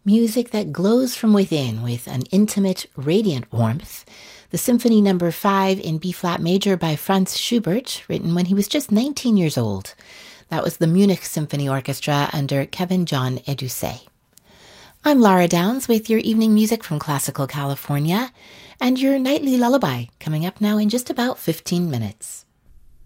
Music that glows from within with an intimate, radiant warmth. The Symphony No. 5 in B-flat major by Franz Schubert, written when he was just 19 years old. That was the Munich Symphony Orchestra under Kevin John Edusei. I'm Laura Downs with your evening music from Classical California and your nightly lullaby coming up now in just about 15 minutes.